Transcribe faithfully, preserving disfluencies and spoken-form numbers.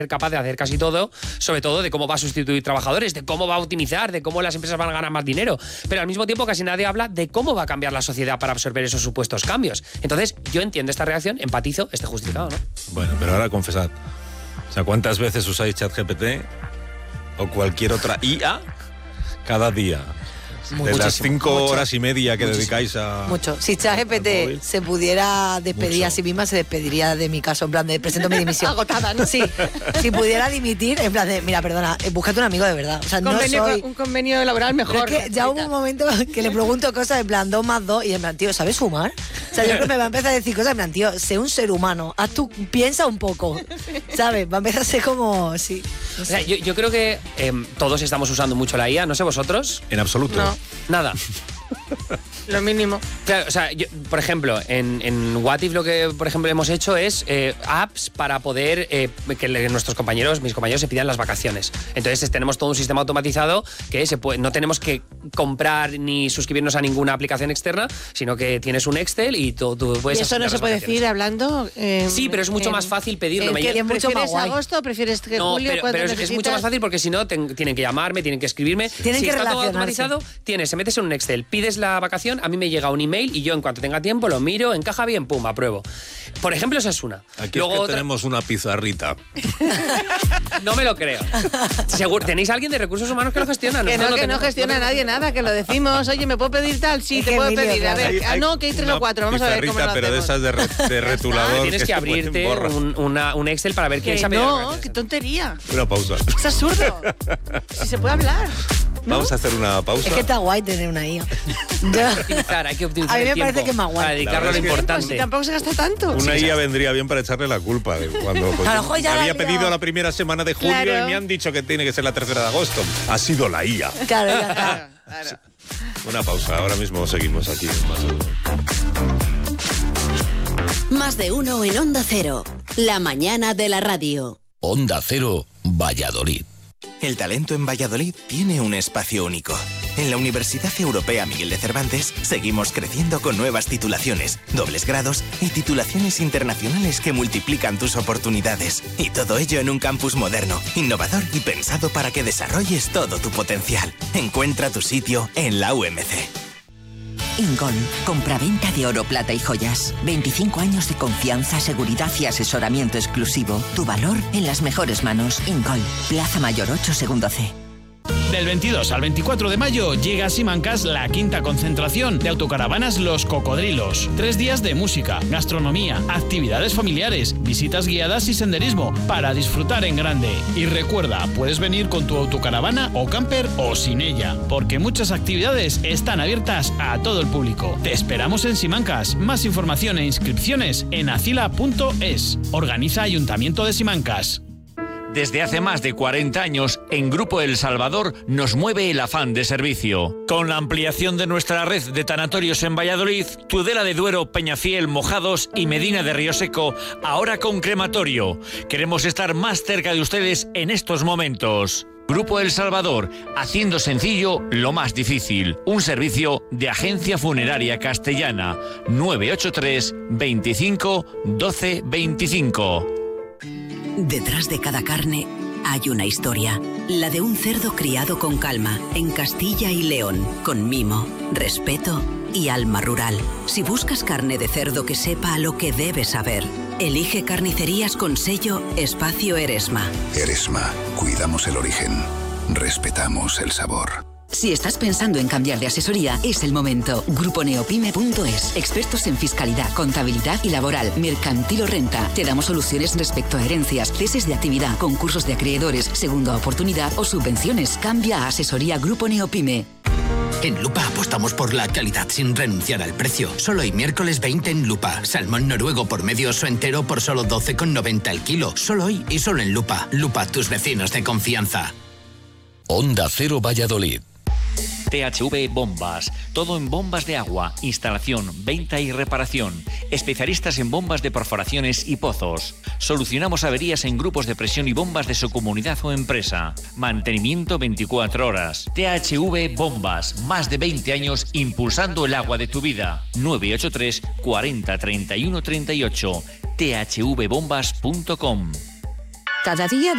capaz de hacer casi todo, sobre todo de cómo va a sustituir trabajadores, de cómo va a optimizar, de cómo las empresas van a ganar más dinero, pero al mismo tiempo casi nadie habla de cómo va a cambiar la sociedad para absorber esos supuestos cambios. Entonces, yo entiendo esta reacción, empatizo, esté justificado, ¿no? Bueno, pero ahora confesad, o sea, ¿cuántas veces usáis ChatGPT o cualquier otra I A cada día? De las cinco mucho, horas y media que muchísimo. dedicáis a... Mucho. Si ChatGPT se pudiera despedir mucho. a sí misma, se despediría de mi caso, en plan de presento mi dimisión. Agotada, ¿no? Sí. Si pudiera dimitir, en plan de, mira, perdona, búscate un amigo de verdad. O sea, convenio, no soy... Un convenio laboral mejor. Pero es que ya hubo un momento que le pregunto cosas en plan dos más dos y en plan, tío, ¿sabes sumar? O sea, yo creo que me va a empezar a decir cosas en plan, tío, sé un ser humano, haz tú, piensa un poco, ¿sabes? Va a empezar a ser como, sí. No sé. O sea, yo, yo creo que eh, todos estamos usando mucho la I A, no sé vosotros. En absoluto. No. Nada. Lo mínimo. Claro, o sea, yo, por ejemplo, en, en What If lo que, por ejemplo, hemos hecho es eh, apps para poder eh, que le, nuestros compañeros, mis compañeros, se pidan las vacaciones. Entonces tenemos todo un sistema automatizado que se puede, no tenemos que comprar ni suscribirnos a ninguna aplicación externa, sino que tienes un Excel y tú, tú puedes... ¿Y eso no se puede decir hablando? Eh, sí, pero es mucho eh, más fácil pedirlo. Eh, ¿Prefieres mucho más agosto o prefieres que no, julio? Pero, pero es, es mucho más fácil porque si no ten, tienen que llamarme, tienen que escribirme. Tienen si que está todo relacionarse. automatizado, tienes, se metes en un Excel, pides la vacación, a mí me llega un email y yo en cuanto tenga tiempo lo miro, encaja bien, pum, apruebo. Por ejemplo, esa es una. Aquí Luego es que otra... tenemos una pizarrita. No me lo creo. Seguro, ¿tenéis alguien de recursos humanos que lo gestiona? Que no, no que no gestiona no nadie nada, que lo decimos. Oye, ¿me puedo pedir tal? Sí, es te puedo Emilio, pedir. A ver, hay, ah, no, que hay tres o cuatro. Vamos a ver cómo lo pero hacemos. de esas de, re, de retulador. Tienes que, que abrirte un, una, un Excel para ver quién que sabe. No, qué tontería. Una pausa. Es absurdo. Si se puede hablar. ¿No? Vamos a hacer una pausa. Es que está guay tener una I A. Hay que optimizar, hay que optimizar. A mí me el parece tiempo que es más guay. Para dedicarlo a lo es que importante. Si tampoco se gasta tanto. Una Sí, I A vendría bien para echarle la culpa de cuando pues, a lo mejor ya había la pedido la primera semana de julio Claro. y me han dicho que tiene que ser la tercera de agosto. Ha sido la I A. Claro, ya está. Claro, claro. Una pausa, ahora mismo seguimos aquí en Más de Uno. Más de uno en Onda Cero, la mañana de la radio. Onda Cero, Valladolid. El talento en Valladolid tiene un espacio único. En la Universidad Europea Miguel de Cervantes seguimos creciendo con nuevas titulaciones, dobles grados y titulaciones internacionales que multiplican tus oportunidades. Y todo ello en un campus moderno, innovador y pensado para que desarrolles todo tu potencial. Encuentra tu sitio en la U M C. Ingol, compraventa de oro, plata y joyas. veinticinco años de confianza, seguridad y asesoramiento exclusivo. Tu valor en las mejores manos. Ingol, Plaza Mayor ocho, segundo C. Del veintidós al veinticuatro de mayo llega a Simancas la quinta concentración de autocaravanas Los Cocodrilos. Tres días de música, gastronomía, actividades familiares, visitas guiadas y senderismo para disfrutar en grande. Y recuerda, puedes venir con tu autocaravana o camper o sin ella, porque muchas actividades están abiertas a todo el público. Te esperamos en Simancas. Más información e inscripciones en acila punto es. Organiza Ayuntamiento de Simancas. Desde hace más de cuarenta años, en Grupo El Salvador nos mueve el afán de servicio. Con la ampliación de nuestra red de tanatorios en Valladolid, Tudela de Duero, Peñafiel, Mojados y Medina de Río Seco, ahora con crematorio. Queremos estar más cerca de ustedes en estos momentos. Grupo El Salvador, haciendo sencillo lo más difícil. Un servicio de Agencia Funeraria Castellana. nueve ocho tres, veinticinco, doce, veinticinco. Detrás de cada carne hay una historia, la de un cerdo criado con calma en Castilla y León, con mimo, respeto y alma rural. Si buscas carne de cerdo que sepa a lo que debes saber, elige Carnicerías con sello Espacio Eresma. Eresma, cuidamos el origen, respetamos el sabor. Si estás pensando en cambiar de asesoría, es el momento. Grupo Neopime punto es. Expertos en fiscalidad, contabilidad y laboral, mercantil o renta. Te damos soluciones respecto a herencias, ceses de actividad, concursos de acreedores, segunda oportunidad o subvenciones. Cambia a Asesoría Grupo Neopime. En Lupa apostamos por la calidad sin renunciar al precio. Solo hoy miércoles veinte en Lupa. Salmón noruego por medio oso entero por solo doce con noventa el kilo. Solo hoy y solo en Lupa. Lupa, tus vecinos de confianza. Onda Cero Valladolid. T H V Bombas. Todo en bombas de agua, instalación, venta y reparación. Especialistas en bombas de perforaciones y pozos. Solucionamos averías en grupos de presión y bombas de su comunidad o empresa. Mantenimiento veinticuatro horas. T H V Bombas. Más de veinte años impulsando el agua de tu vida. nueve ocho tres, cuarenta, treinta y uno, treinta y ocho. t h v bombas punto com. Cada día